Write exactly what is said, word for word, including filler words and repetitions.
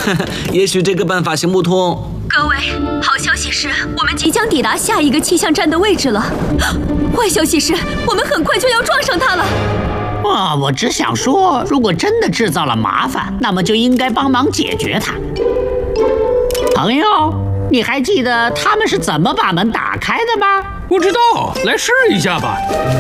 也许这个办法行不通。 各位，好消息是我们即将抵达下一个气象站的位置了。坏消息是我们很快就要撞上它了。 啊，我只想说，如果真的制造了麻烦，那么就应该帮忙解决它。朋友，你还记得他们是怎么把门打开的吗？ 不知道，来试一下吧。